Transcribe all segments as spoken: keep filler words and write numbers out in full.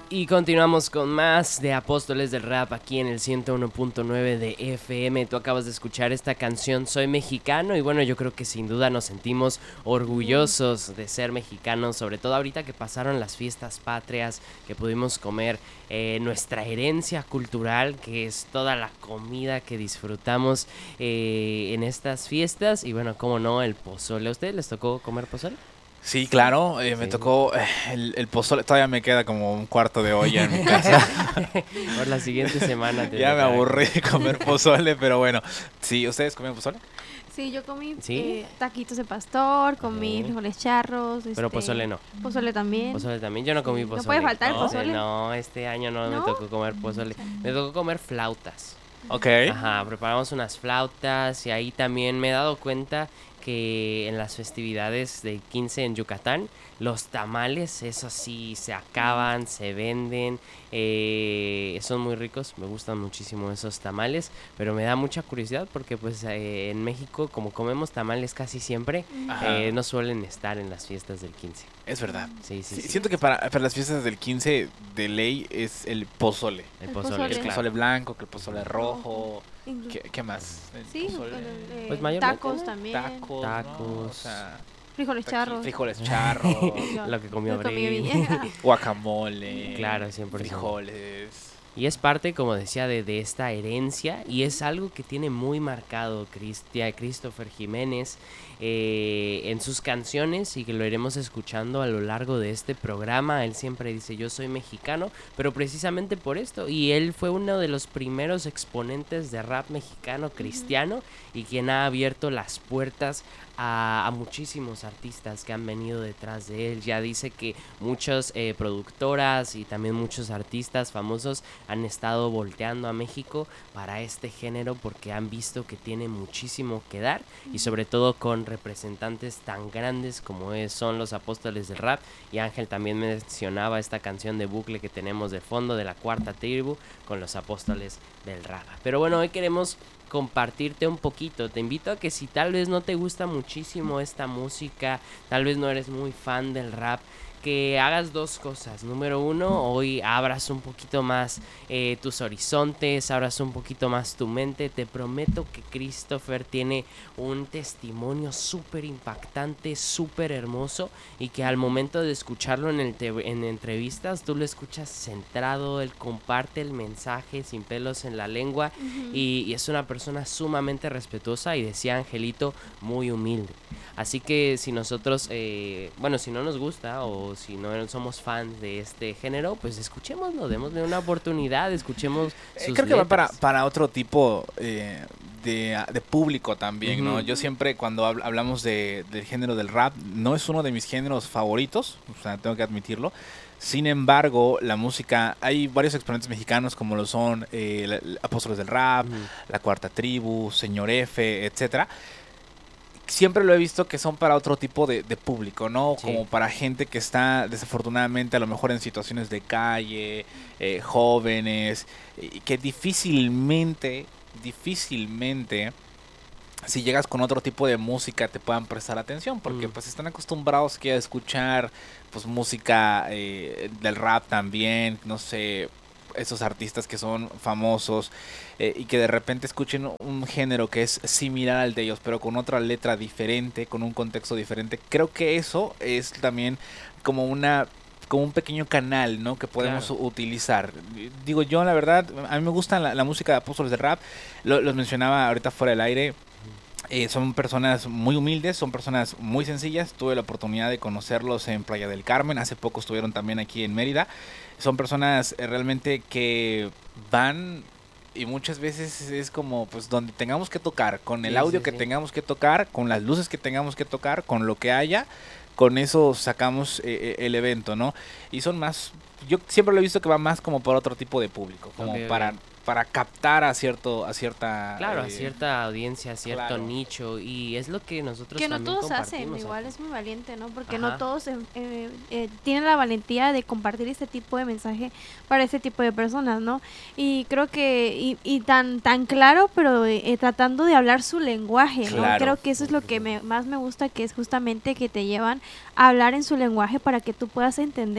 Y continuamos con más de Apóstoles del Rap aquí en el ciento uno punto nueve de F M. Tú acabas de escuchar esta canción Soy Mexicano y bueno, yo creo que sin duda nos sentimos orgullosos de ser mexicanos, sobre todo ahorita que pasaron las fiestas patrias, que pudimos comer eh, nuestra herencia cultural, que es toda la comida que disfrutamos eh, en estas fiestas y bueno, cómo no, el pozole. ¿A ustedes les tocó comer pozole? Sí, claro, eh, me Sí. tocó eh, el, el pozole, todavía me queda como un cuarto de olla en mi casa. Por la siguiente semana te Ya me tocará aburrí comer. de comer pozole, pero bueno. Sí, ¿ustedes comían pozole? Sí, yo comí ¿Sí? eh, taquitos de pastor, comí Ujú. frijoles charros. Pero este, pozole no. Pozole también. Pozole también, yo no comí Sí, no pozole. puede faltar el ¿No? pozole. No, este año no, ¿No? me tocó comer pozole. Me tocó comer flautas. Ok. Ajá, preparamos unas flautas y ahí también me he dado cuenta que en las festividades de quince en Yucatán, los tamales, eso sí, se acaban, se venden, eh, son muy ricos, me gustan muchísimo esos tamales, pero me da mucha curiosidad porque pues eh, en México, como comemos tamales casi siempre, Ajá. eh, no suelen estar en las fiestas del quince. Es verdad. Sí, sí, Sí, sí. siento que para, para las fiestas del quince de ley es el pozole. El El pozole, pozole. El claro. pozole blanco, que el pozole rojo. Inclu- ¿Qué, qué más? El Sí, pozole, con el, eh, Pues mayormente, tacos ¿no? también. tacos, ¿no? Tacos. O sea, Frijoles taqui- charros. frijoles charros, Yo- Lo que comió yo comí Abril. bien. guacamole, Claro, cien por ciento. frijoles. Y es parte, como decía, de, de esta herencia y es algo que tiene muy marcado Cristia, Christopher Jiménez eh, en sus canciones y que lo iremos escuchando a lo largo de este programa. Él siempre dice yo soy mexicano, pero precisamente por esto. Y él fue uno de los primeros exponentes de rap mexicano cristiano y quien ha abierto las puertas a, a muchísimos artistas que han venido detrás de él. Ya dice que muchas eh, productoras y también muchos artistas famosos han estado volteando a México para este género porque han visto que tiene muchísimo que dar y sobre todo con representantes tan grandes como es, son los Apóstoles del Rap. Y Ángel también mencionaba esta canción de bucle que tenemos de fondo de la Cuarta Tribu con los Apóstoles del Rap. Pero bueno, hoy queremos compartirte un poquito. Te invito a que si tal vez no te gusta muchísimo esta música, tal vez no eres muy fan del rap, que hagas dos cosas. Número uno, hoy abras un poquito más eh, tus horizontes, abras un poquito más tu mente. Te prometo que Christopher tiene un testimonio súper impactante, súper hermoso y que al momento de escucharlo en, el te- en entrevistas, tú lo escuchas centrado, él comparte el mensaje sin pelos en la lengua y, y es una persona sumamente respetuosa y decía Angelito, muy humilde. Así que si nosotros, eh, bueno, si no nos gusta o si no somos fans de este género, pues escuchémoslo, démosle una oportunidad, escuchemos Eh, sus creo que va para, letras. para otro tipo eh, de, de público también, ¿no? Ujú. Yo siempre cuando habl- hablamos de, del género del rap, no es uno de mis géneros favoritos, o sea, tengo que admitirlo. Sin embargo, la música, hay varios exponentes mexicanos como lo son eh, la- la- Apóstoles del Rap, Ujú. La Cuarta Tribu, Señor F, etcétera. Siempre lo he visto que son para otro tipo de, de público, ¿no? Sí. Como para gente que está desafortunadamente a lo mejor en situaciones de calle, eh, jóvenes, y que difícilmente, difícilmente, si llegas con otro tipo de música te puedan prestar atención, porque Mm. pues están acostumbrados que a escuchar pues música eh, del rap también, no sé, esos artistas que son famosos eh, y que de repente escuchen un género que es similar al de ellos, pero con otra letra diferente, con un contexto diferente. Creo que eso es también como una como un pequeño canal, ¿no? Que podemos Claro. u- utilizar. Digo yo, la verdad, a mí me gusta la, la música de Apóstoles de Rap. Lo- los mencionaba ahorita fuera del aire. Eh, son personas muy humildes, son personas muy sencillas. Tuve la oportunidad de conocerlos en Playa del Carmen. Hace poco estuvieron también aquí en Mérida. Son personas eh, realmente que van y muchas veces es como pues donde tengamos que tocar, con el Sí, audio sí, que sí. tengamos que tocar, con las luces que tengamos que tocar, con lo que haya, con eso sacamos eh, eh, el evento, ¿no? Y son más, yo siempre lo he visto que va más como para otro tipo de público, como Ok, ok. para para captar a cierto a cierta Claro, a eh, cierta audiencia, a cierto claro. nicho y es lo que nosotros Que no también todos hacen, compartimos igual aquí. es muy valiente, ¿no? Porque Ajá. no todos eh, eh, eh, tienen la valentía de compartir este tipo de mensaje para este tipo de personas, ¿no? Y creo que, y, y tan tan claro, pero eh, eh, tratando de hablar su lenguaje, ¿no? Claro. Creo que eso es lo que me, más me gusta, que es justamente que te llevan a hablar en su lenguaje para que tú puedas entender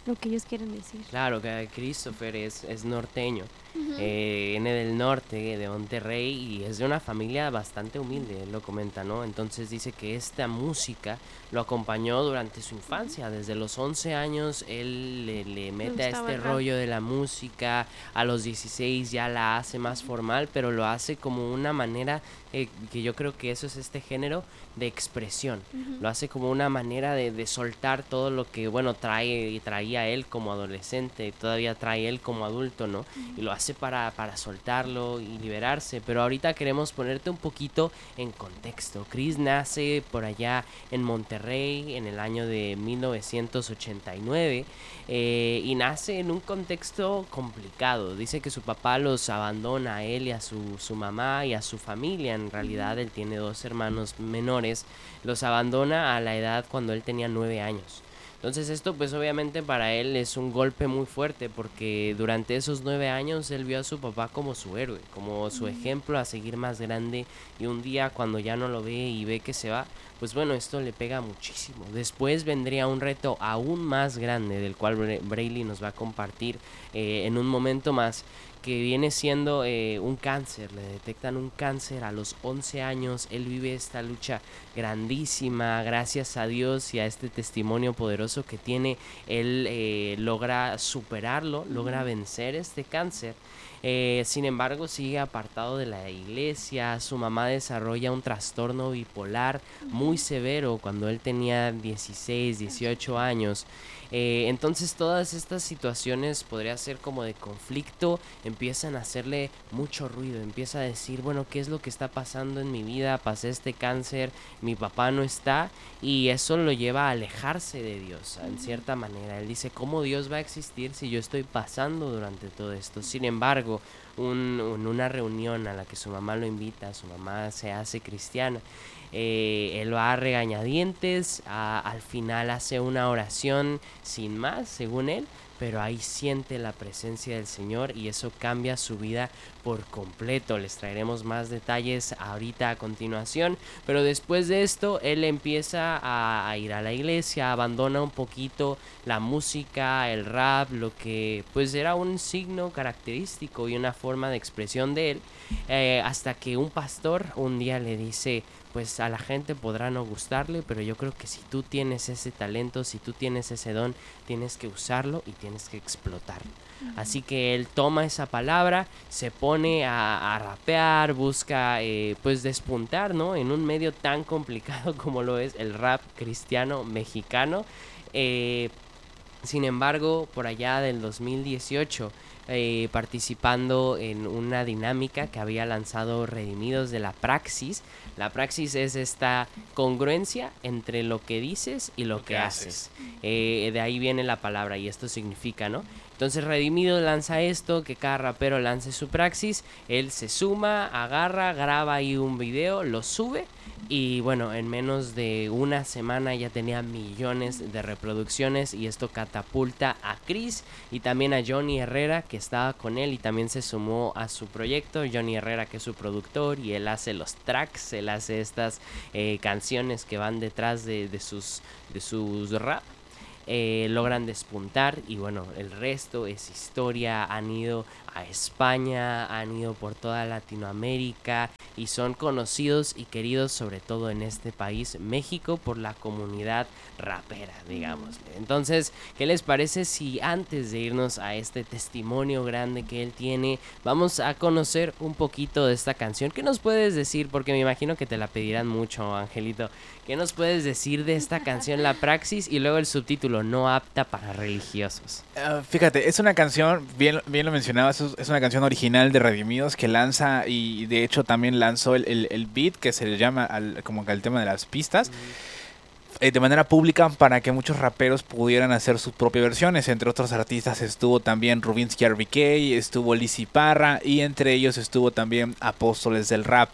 lo que ellos quieren decir. Claro, que Christopher es, es norteño, Ujú. eh, viene del norte, de Monterrey, y es de una familia bastante humilde, él lo comenta, ¿no? Entonces dice que esta música lo acompañó durante su infancia, desde los once años él le, le mete a gustaba este el rap. rollo de la música, a los dieciséis ya la hace más formal, pero lo hace como una manera, eh, que yo creo que eso es este género de expresión, Ujú. lo hace como una manera de, de soltar todo lo que, bueno, trae y traía él como adolescente, todavía trae él como adulto, ¿no? Y lo hace para, para soltarlo y liberarse, pero ahorita queremos ponerte un poquito en contexto. Chris nace por allá en Monterrey en el año de mil novecientos ochenta y nueve, eh, y nace en un contexto complicado. Dice que su papá los abandona a él y a su, su mamá y a su familia. En realidad él tiene dos hermanos menores, los abandona a la edad cuando él tenía nueve años. Entonces esto pues obviamente para él es un golpe muy fuerte, porque durante esos nueve años él vio a su papá como su héroe, como su ejemplo a seguir más grande, y un día cuando ya no lo ve y ve que se va, pues bueno, esto le pega muchísimo. Después vendría un reto aún más grande, del cual Bre- Brayley nos va a compartir eh, en un momento más, que viene siendo eh, un cáncer. Le detectan un cáncer a los once años. Él vive esta lucha grandísima, gracias a Dios y a este testimonio poderoso que tiene. Él eh, logra superarlo, logra vencer este cáncer. Eh, sin embargo, sigue apartado de la iglesia. Su mamá desarrolla un trastorno bipolar muy severo cuando él tenía dieciséis, dieciocho años. Eh, entonces todas estas situaciones, podría ser como de conflicto, empiezan a hacerle mucho ruido. Empieza a decir, bueno, ¿qué es lo que está pasando en mi vida? Pasé este cáncer, mi papá no está, y eso lo lleva a alejarse de Dios, en cierta manera. Él dice, ¿cómo Dios va a existir si yo estoy pasando durante todo esto? Sin embargo, un, un- una reunión a la que su mamá lo invita, su mamá se hace cristiana, eh, él va a regañadientes, a- al final hace una oración sin más, según él, pero ahí siente la presencia del Señor y eso cambia su vida por completo. Les traeremos más detalles ahorita a continuación, pero después de esto él empieza a, a ir a la iglesia, abandona un poquito la música, el rap, lo que pues era un signo característico y una forma de expresión de él, eh, hasta que un pastor un día le dice, pues a la gente podrá no gustarle, pero yo creo que si tú tienes ese talento, si tú tienes ese don, tienes que usarlo y tienes que explotarlo. Así que él toma esa palabra, se pone a, a rapear, busca eh, pues despuntar, ¿no? En un medio tan complicado como lo es el rap cristiano mexicano. Eh, Sin embargo, por allá del dos mil dieciocho, eh, participando en una dinámica que había lanzado Redimidos de la Praxis. La praxis es esta congruencia entre lo que dices y lo, Lo que, que haces. Eh, de ahí viene la palabra y esto significa, ¿no? Entonces Redimido lanza esto, que cada rapero lance su praxis, él se suma, agarra, graba ahí un video, lo sube y bueno, en menos de una semana ya tenía millones de reproducciones y esto catapulta a Chris y también a Johnny Herrera, que estaba con él y también se sumó a su proyecto. Johnny Herrera, que es su productor, y él hace los tracks, él hace estas eh, canciones que van detrás de, de sus de sus rap. Eh, logran despuntar y bueno, el resto es historia. Han ido a España, han ido por toda Latinoamérica y son conocidos y queridos sobre todo en este país, México, por la comunidad rapera, digamos. Entonces, ¿qué les parece si antes de irnos a este testimonio grande que él tiene, vamos a conocer un poquito de esta canción? ¿Qué nos puedes decir? Porque me imagino que te la pedirán mucho, Angelito. ¿Qué nos puedes decir de esta canción, La Praxis? Y luego el subtítulo, no apta para religiosos. Uh, fíjate, es una canción, bien, bien lo mencionabas, es, es una canción original de Redimidos que lanza y de hecho también lanzó el, el, el beat que se le llama al, como que al tema de las pistas. Eh, de manera pública para que muchos raperos pudieran hacer sus propias versiones. Entre otros artistas estuvo también Rubinsky R B K, estuvo Lizzy Parra y entre ellos estuvo también Apóstoles del Rap.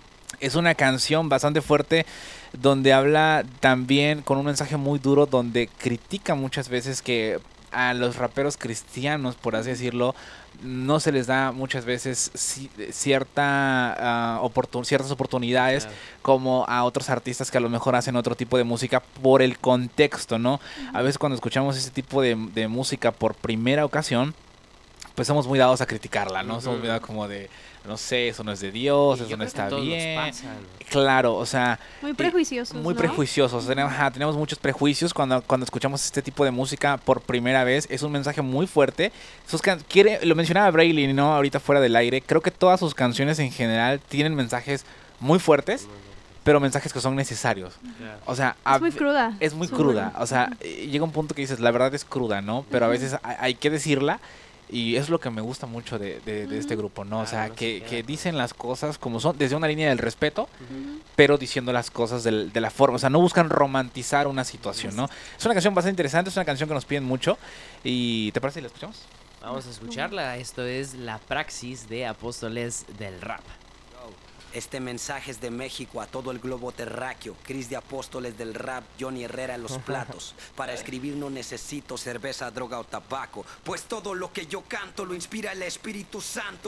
Es una canción bastante fuerte donde habla también con un mensaje muy duro, donde critica muchas veces que a los raperos cristianos, por así decirlo, no se les da muchas veces ci- cierta, uh, oportun- ciertas oportunidades Claro. como a otros artistas que a lo mejor hacen otro tipo de música por el contexto, ¿no? A veces cuando escuchamos ese tipo de, de música por primera ocasión, pues somos muy dados a criticarla, ¿no? Ujú. Somos muy dados como de, no sé, eso no es de Dios, Y eso yo no creo que está a todos nos bien. pasa, ¿no? Claro, o sea, Muy y prejuiciosos, muy ¿no? prejuiciosos. Tenemos, ajá, tenemos muchos prejuicios cuando, cuando escuchamos este tipo de música por primera vez. Es un mensaje muy fuerte. Sus can- quiere, lo mencionaba Brayley, ¿no? Ahorita fuera del aire. Creo que todas sus canciones en general tienen mensajes muy fuertes, pero mensajes que son necesarios. Claro. O sea, Es a muy ve- cruda. es muy su cruda. humor. O sea, eh, llega un punto que dices, la verdad es cruda, ¿no? Pero a Ujú. veces hay, hay que decirla. Y es lo que me gusta mucho de, de- de este Ujú. grupo, ¿no? O Claro, sea, no se que, queda que con dicen las cosas como son, desde una línea del respeto, Ujú. pero diciendo las cosas del- de la forma, o sea, no buscan romantizar una situación, ¿no? Es una canción bastante interesante, es una canción que nos piden mucho. ¿Y te parece si la escuchamos? Vamos a escucharla. Esto es La Praxis de Apóstoles del Rap. Este mensaje es de México a todo el globo terráqueo. Cris de Apóstoles del Rap, Johnny Herrera en los platos. Para escribir no necesito cerveza, droga o tabaco, pues todo lo que yo canto lo inspira el Espíritu Santo.